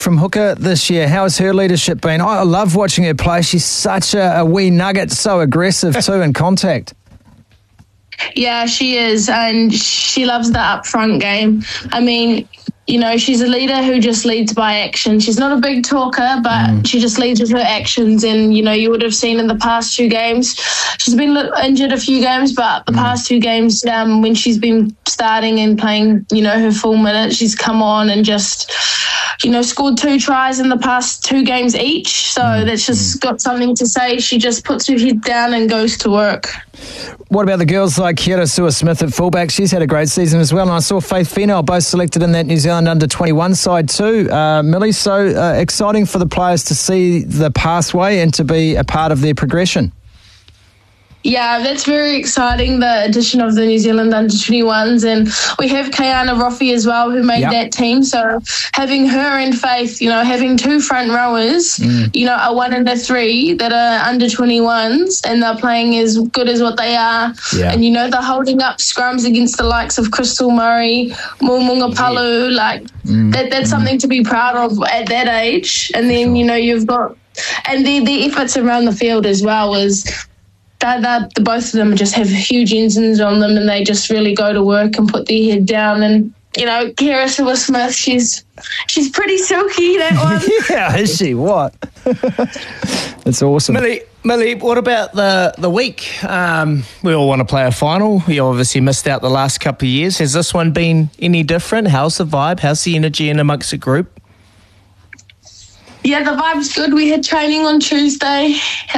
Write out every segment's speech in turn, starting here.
from hooker this year. How has her leadership been? I love watching her play. She's such a wee nugget, so aggressive too in contact. Yeah, she is, and she loves the upfront game. I mean, you know, she's a leader who just leads by action. She's not a big talker, but she just leads with her actions. And, you know, you would have seen in the past 2 games, she's been injured a few games, but the past 2 games when she's been starting and playing, you know, her full minutes, she's come on and just, you know, scored 2 tries in the past 2 games each. So that's just got something to say. She just puts her head down and goes to work. What about the girls like Kiera Sua-Smith at fullback? She's had a great season as well. And I saw Faith Finau both selected in that New Zealand under-21 side too, Millie. So exciting for the players to see the pathway and to be a part of their progression. Yeah, that's very exciting, the addition of the New Zealand under-21s. And we have Kayana Roffey as well, who made that team. So having her and Faith, you know, having 2 front rowers, you know, a 1 and a 3 that are under-21s and they're playing as good as what they are. Yeah. And, you know, they're holding up scrums against the likes of Crystal Murray, Mo'unga Palu. Like, that's something to be proud of at that age. And then, you know, you've got... And the efforts around the field as well is... That both of them just have huge engines on them, and they just really go to work and put their head down. And you know, Kiera Sua-Smith, she's pretty silky, that one. Yeah, is she? What? That's awesome. Millie, what about the week? We all want to play a final. You obviously missed out the last couple of years. Has this one been any different? How's the vibe? How's the energy in amongst the group? Yeah, the vibe's good. We had training on Tuesday.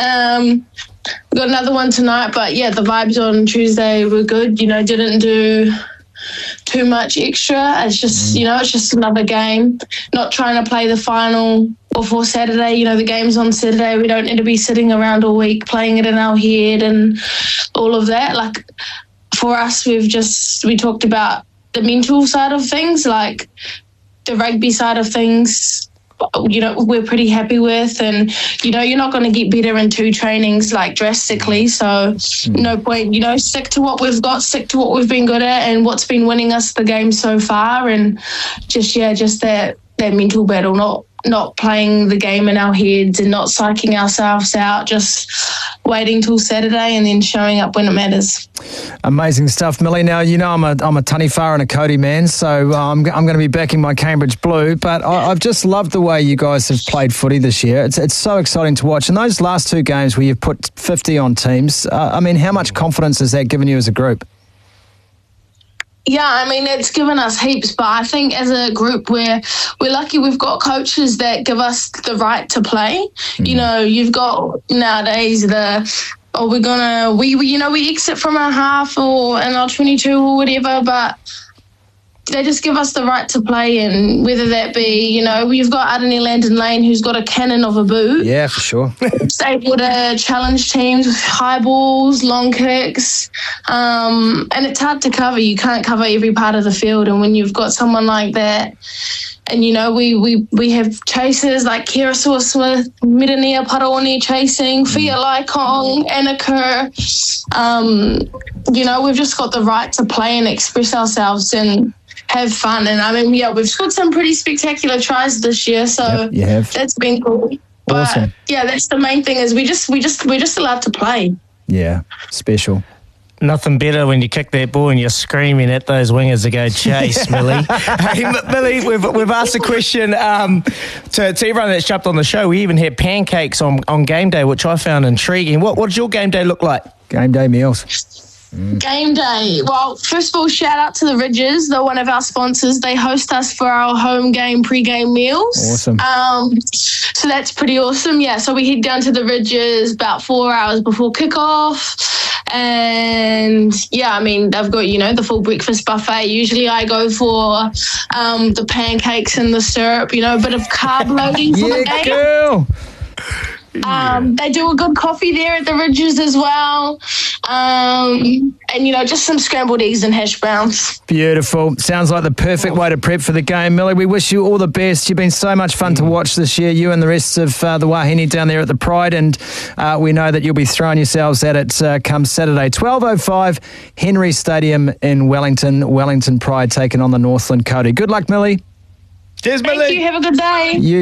We got another one tonight, but yeah, the vibes on Tuesday were good. You know, didn't do too much extra. It's just, you know, it's just another game. Not trying to play the final before Saturday. You know, the game's on Saturday. We don't need to be sitting around all week playing it in our head and all of that. Like, for us, we talked about the mental side of things, like the rugby side of things. You know, we're pretty happy with, and you know, you're not going to get better in 2 trainings like drastically, so no point. You know, stick to what we've got, stick to what we've been good at and what's been winning us the game so far, and just that mental battle, not playing the game in our heads and not psyching ourselves out, just waiting till Saturday and then showing up when it matters. Amazing stuff, Millie. Now, you know I'm a Taniwha and a Cody man, so I'm going to be backing my Cambridge Blue, but I've just loved the way you guys have played footy this year. It's so exciting to watch. And those last 2 games where you've put 50 on teams, I mean, how much confidence has that given you as a group? Yeah, I mean, it's given us heaps, but I think as a group we're lucky we've got coaches that give us the right to play. You know, you've got nowadays we exit from our half or in our 22 or whatever, but they just give us the right to play, and whether that be, you know, we've got Aranee Landon Lane, who's got a cannon of a boot. Yeah, for sure. It's able to challenge teams with high balls, long kicks, and it's hard to cover. You can't cover every part of the field, and when you've got someone like that, and you know, we have chasers like Kiera Sua-Smith, Miranea Paraone chasing, Fia Laikong, Anna Kerr. You know, we've just got the right to play and express ourselves and have fun. And I mean, yeah, we've scored some pretty spectacular tries this year, so that's been cool. Awesome. But yeah, that's the main thing, is we're just allowed to play. Yeah, special. Nothing better when you kick that ball and you're screaming at those wingers to go chase, Millie. Hey, Millie, we've asked a question to everyone that's jumped on the show. We even had pancakes on game day, which I found intriguing. What does your game day look like? Game day meals. Game day. Well, first of all, shout out to the Ridges. They're one of our sponsors. They host us for our home game pre-game meals. Awesome. So that's pretty awesome. Yeah, so we head down to the Ridges about 4 hours before kickoff. And yeah, I mean, they've got, you know, the full breakfast buffet. Usually I go for the pancakes and the syrup, you know, a bit of carb loading for the game. Girl. They do a good coffee there at the Ridges as well. And, you know, just some scrambled eggs and hash browns. Beautiful. Sounds like the perfect way to prep for the game. Millie, we wish you all the best. You've been so much fun to watch this year, you and the rest of the Wahine down there at the Pride, and we know that you'll be throwing yourselves at it come Saturday. 12:05, Henry Stadium in Wellington. Wellington Pride taking on the Northland Cody. Good luck, Millie. Cheers, Thank Millie. you. Have a good day. You